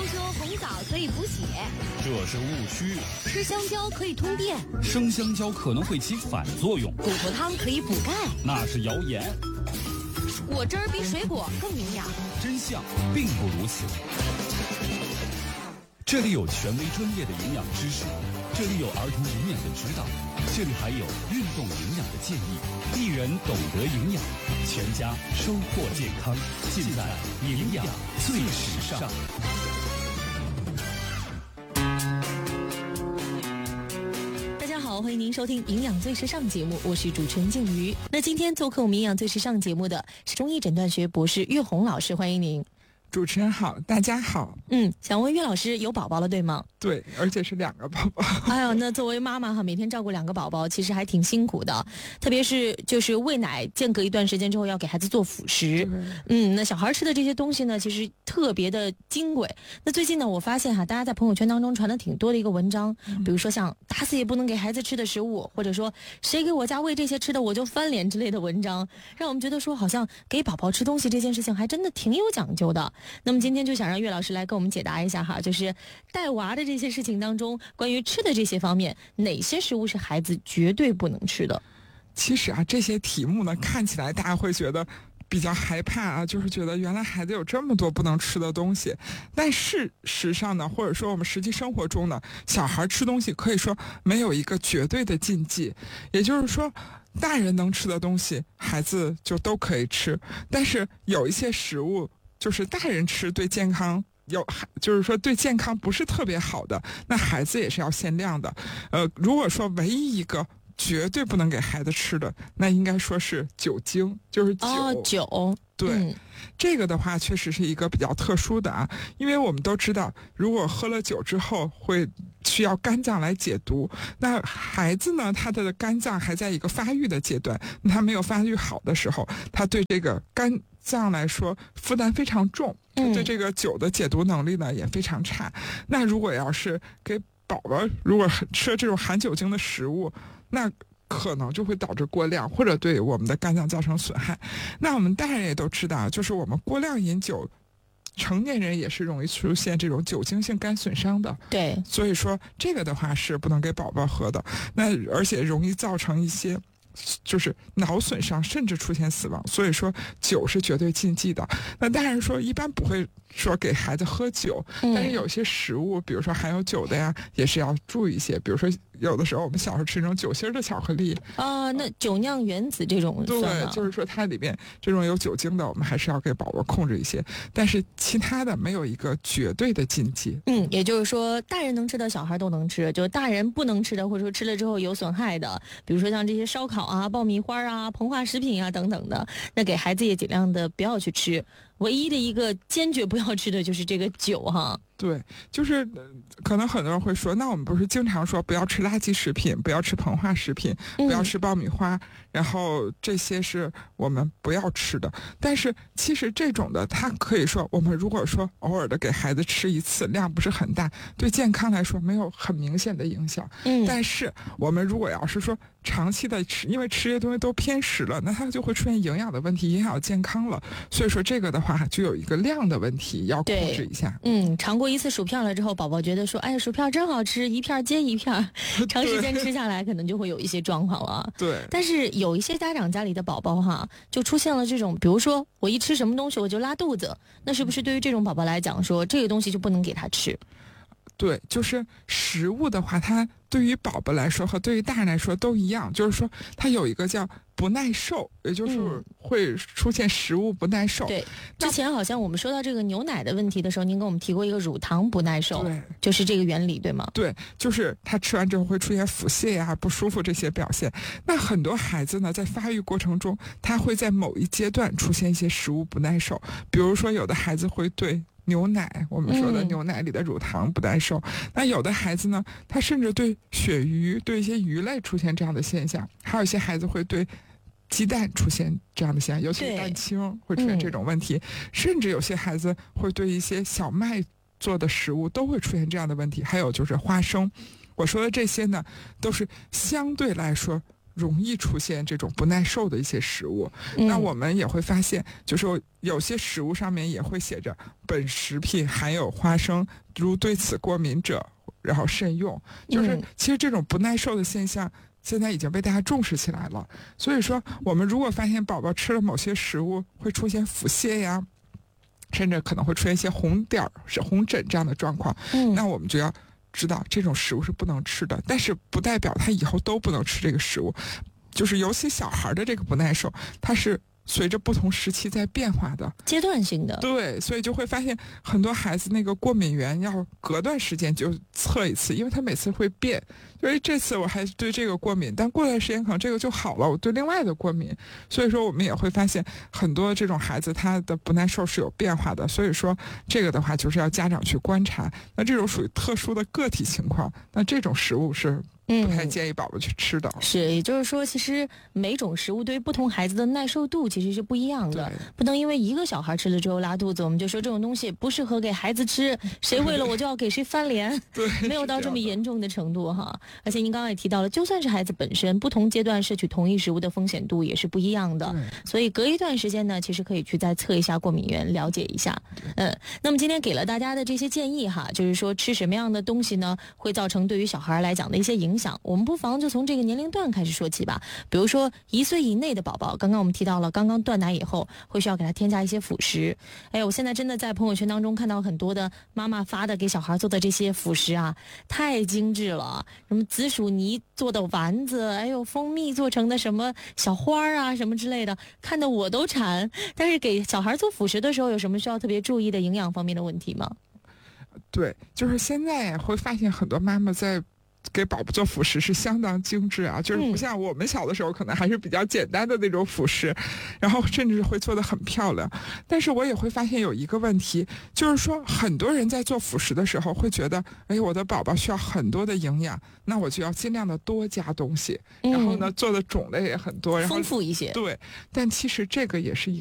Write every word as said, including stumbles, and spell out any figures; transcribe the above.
说红枣可以补血， 这是误区。 吃香蕉可以通电， 生香蕉可能会起反作用。 骨头汤可以补钙， 那是谣言。 果汁儿比水果更营养， 真相并不如此。这里有权威专业的营养知识，这里有儿童营养的指导，这里还有运动营养的建议。一人懂得营养，全家收获健康，尽在营养最时尚。 大家好，欢迎您收听营养最时尚节目，我是主持人静瑜。那今天做客我们营养最时尚节目的是中医诊断学博士岳红老师，欢迎您。 主持人好，大家好。 嗯，想问岳老师有宝宝了对吗？ 对，而且是两个宝宝。 哎呀，那作为妈妈哈，每天照顾两个宝宝，其实还挺辛苦的。特别是就是喂奶，间隔一段时间之后要给孩子做辅食。嗯，那小孩吃的这些东西呢，其实特别的金贵。那最近呢，我发现哈，大家在朋友圈当中传的挺多的一个文章，比如说像打死也不能给孩子吃的食物，或者说谁给我家喂这些吃的我就翻脸之类的文章，让我们觉得说好像给宝宝吃东西这件事情还真的挺有讲究的。那么今天就想让岳老师来跟我们解答一下哈，就是带娃的这些事情当中，关于吃的这些方面，哪些食物是孩子绝对不能吃的？ 其实啊，这些题目呢，看起来大家会觉得比较害怕啊，就是觉得原来孩子有这么多不能吃的东西。但事实上呢，或者说我们实际生活中呢，小孩吃东西可以说没有一个绝对的禁忌，也就是说大人能吃的东西孩子就都可以吃，但是有一些食物就是大人吃对健康有，就是说对健康不是特别好的，那孩子也是要限量的。呃，如果说唯一一个绝对不能给孩子吃的，那应该说是酒精，就是酒。 哦，酒。 对、 嗯， 这个的话确实是一个比较特殊的啊，因为我们都知道，如果喝了酒之后会需要肝脏来解毒，那孩子呢，他的肝脏还在一个发育的阶段，他没有发育好的时候，他对这个肝脏来说负担非常重，对这个酒的解毒能力呢也非常差。那如果要是给宝宝如果吃了这种含酒精的食物，那可能就会导致过量，或者对我们的肝脏造成损害。那我们大人也都知道，就是我们过量饮酒，成年人也是容易出现这种酒精性肝损伤的。 对， 所以说这个的话是不能给宝宝喝的，那而且容易造成一些就是脑损伤，甚至出现死亡。所以说酒是绝对禁忌的。那当然说一般不会说给孩子喝酒， 嗯、 但是有些食物比如说含有酒的呀，也是要注意一些。比如说有的时候我们小时候吃那种酒心的巧克力啊、呃，那酒酿原子这种算吗？ 对，就是说它里面这种有酒精的，我们还是要给宝宝控制一些，但是其他的没有一个绝对的禁忌。 嗯，也就是说大人能吃的小孩都能吃，就大人不能吃的或者说吃了之后有损害的，比如说像这些烧烤啊、爆米花啊、膨化食品啊等等的，那给孩子也尽量的不要去吃。唯一的一个坚决不要吃的就是这个酒哈。 对，就是可能很多人会说，那我们不是经常说不要吃垃圾食品，不要吃膨化食品，不要吃爆米花、嗯、然后这些是我们不要吃的。但是其实这种的它可以说我们如果说偶尔的给孩子吃一次，量不是很大，对健康来说没有很明显的影响。 嗯， 但是我们如果要是说长期的吃，因为吃这些东西都偏食了，那它就会出现营养的问题，影响健康了。所以说这个的话就有一个量的问题要控制一下。 嗯，尝过一次薯片了之后，宝宝觉得说哎，薯片真好吃，一片接一片，长时间吃下来可能就会有一些状况了。 对， 但是有一些家长家里的宝宝哈，就出现了这种，比如说我一吃什么东西我就拉肚子，那是不是对于这种宝宝来讲说这个东西就不能给他吃？ 对，就是食物的话，它对于宝宝来说和对于大人来说都一样，就是说它有一个叫不耐受，也就是会出现食物不耐受。 嗯、对，之前好像我们说到这个牛奶的问题的时候，您跟我们提过一个乳糖不耐受， 对， 就是这个原理，对吗？ 对，就是他吃完之后会出现腹泻呀、不舒服这些表现。那很多孩子呢，在发育过程中，他会在某一阶段出现一些食物不耐受，比如说有的孩子会对牛奶，我们说的牛奶里的乳糖不耐受、嗯、那有的孩子呢，他甚至对鳕鱼、对一些鱼类出现这样的现象，还有一些孩子会对鸡蛋出现这样的现象，尤其是蛋清会出现这种问题、嗯、甚至有些孩子会对一些小麦做的食物都会出现这样的问题。还有就是花生，我说的这些呢，都是相对来说容易出现这种不耐受的一些食物。 嗯、 那我们也会发现，就是有些食物上面也会写着本食品含有花生，如对此过敏者，然后慎用。就是其实这种不耐受的现象现在已经被大家重视起来了。所以说，我们如果发现宝宝吃了某些食物会出现腹泻呀，甚至可能会出现一些红点儿、是红疹这样的状况， 嗯、 那我们就要知道这种食物是不能吃的。但是不代表他以后都不能吃这个食物，就是尤其小孩的这个不耐受，它是随着不同时期在变化的， 阶段性的。 对，所以就会发现很多孩子那个过敏源要隔段时间就测一次，因为他每次会变。因为这次我还对这个过敏，但过段时间可能这个就好了，我对另外的过敏。所以说我们也会发现很多这种孩子他的不耐受是有变化的。所以说这个的话就是要家长去观察，那这种属于特殊的个体情况，那这种食物是不太建议宝宝去吃的。 嗯、是，也就是说其实每种食物对于不同孩子的耐受度其实是不一样的，不能因为一个小孩吃了之后拉肚子，我们就说这种东西不适合给孩子吃，谁喂了我就要给谁翻脸。 对， 没有到这么严重的程度哈。而且您刚刚也提到了，就算是孩子本身，不同阶段摄取同一食物的风险度也是不一样的，所以隔一段时间呢，其实可以去再测一下过敏源，了解一下。嗯，那么今天给了大家的这些建议哈，就是说吃什么样的东西呢，会造成对于小孩来讲的一些影响。我们不妨就从这个年龄段开始说起吧。比如说一岁以内的宝宝，刚刚我们提到了，刚刚断奶以后，会需要给他添加一些辅食。哎，我现在真的在朋友圈当中看到很多的妈妈发的给小孩做的这些辅食啊，太精致了，什么紫薯泥做的丸子，哎呦，蜂蜜做成的什么小花啊，什么之类的，看得我都馋。但是给小孩做辅食的时候，有什么需要特别注意的营养方面的问题吗？ 对，就是现在会发现很多妈妈在给宝宝做辅食是相当精致啊，就是不像我们小的时候可能还是比较简单的那种辅食，然后甚至会做得很漂亮。但是我也会发现有一个问题，就是说很多人在做辅食的时候会觉得，哎，我的宝宝需要很多的营养，那我就要尽量的多加东西，然后呢做的种类也很多，然后丰富一些。 对，但其实这个也是一